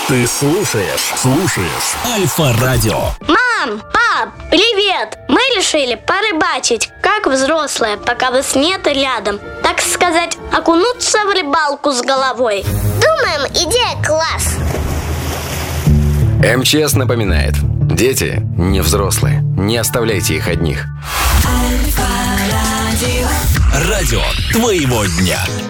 Ты слушаешь Альфа-радио. Мам, пап, привет! Мы решили порыбачить, как взрослые, пока вас нет рядом. Так сказать, окунуться в рыбалку с головой. Думаем, идея класс. МЧС напоминает: дети не взрослые, не оставляйте их одних. Радио твоего дня.